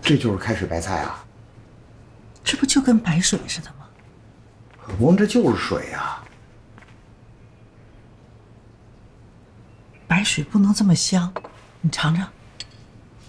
这就是开水白菜啊？ 这不就跟白水似的吗？ 可不，这就是水啊。 白水不能这么香，你尝尝。